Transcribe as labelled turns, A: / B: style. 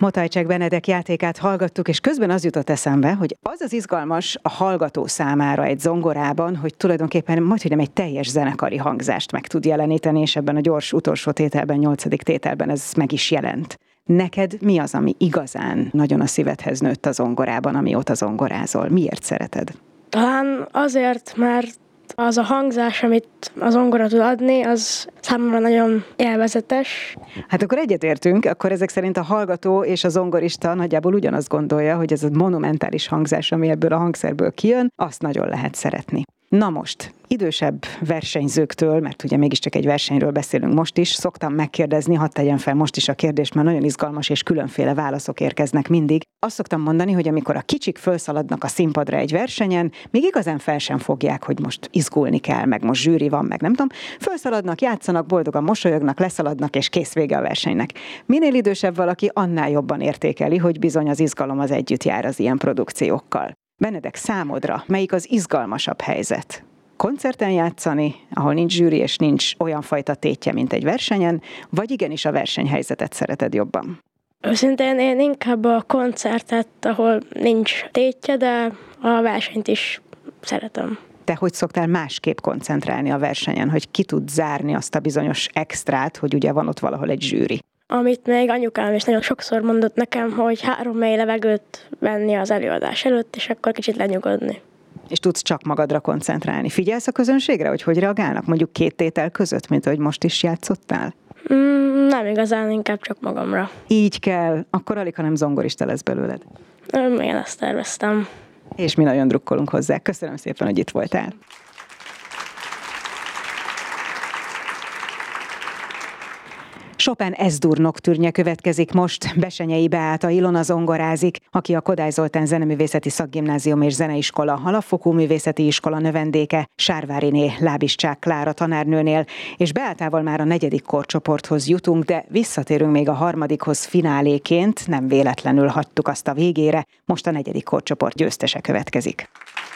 A: Motajcsák Benedek játékát hallgattuk, és közben az jutott eszembe, hogy az az izgalmas a hallgató számára egy zongorában, hogy tulajdonképpen majdnem egy teljes zenekari hangzást meg tud jeleníteni, és ebben a gyors utolsó tételben, 8. tételben ez meg is jelent. Neked mi az, ami igazán nagyon a szívedhez nőtt a zongorában, amióta zongorázol? Miért szereted?
B: Talán azért, mert az a hangzás, amit a zongora tud adni, az számomra nagyon élvezetes.
A: Hát akkor egyetértünk, akkor ezek szerint a hallgató és a zongorista nagyjából ugyanazt gondolja, hogy ez a monumentális hangzás, ami ebből a hangszerből kijön, azt nagyon lehet szeretni. Na most, idősebb versenyzőktől, mert ugye mégiscsak egy versenyről beszélünk most is, szoktam megkérdezni, hadd tegyem fel most is a kérdést, mert nagyon izgalmas és különféle válaszok érkeznek mindig. Azt szoktam mondani, hogy amikor a kicsik fölszaladnak a színpadra egy versenyen, még igazán fel sem fogják, hogy most izgulni kell, meg most zsűri van, meg nem tudom, fölszaladnak, játszanak, boldogan mosolyognak, leszaladnak, és kész, vége a versenynek. Minél idősebb valaki, annál jobban értékeli, hogy bizony az izgalom az együtt jár az ilyen produkciókkal. Benedek, számodra melyik az izgalmasabb helyzet? Koncerten játszani, ahol nincs zsűri és nincs olyan fajta tétje, mint egy versenyen, vagy igenis a versenyhelyzetet szereted jobban?
B: Őszintén én inkább a koncertet, ahol nincs tétje, de a versenyt is szeretem.
A: Te hogy szoktál másképp koncentrálni a versenyen, hogy ki tud zárni azt a bizonyos extrát, hogy ugye van ott valahol egy zsűri?
B: Amit még anyukám is nagyon sokszor mondott nekem, hogy 3 mély levegőt venni az előadás előtt, és akkor kicsit lenyugodni.
A: És tudsz csak magadra koncentrálni. Figyelsz a közönségre, hogy reagálnak mondjuk 2 tétel között, mint ahogy most is játszottál?
B: Nem igazán, inkább csak magamra.
A: Így kell, akkor alig, hanem zongorista lesz belőled.
B: Én ezt terveztem.
A: És mi nagyon drukkolunk hozzá. Köszönöm szépen, hogy itt voltál. Chopin S-dur nocturne következik most. Besenyei Beáta Ilona zongorázik, aki a Kodály Zoltán Zeneművészeti Szakgimnázium és Zeneiskola alapfokú művészeti iskola növendéke, Sárváriné Lábiszcsák Klára tanárnőnél, és Beátával már a 4. korcsoporthoz jutunk, de visszatérünk még a 3-hoz fináléként, nem véletlenül hagytuk azt a végére, most a 4. korcsoport győztese következik.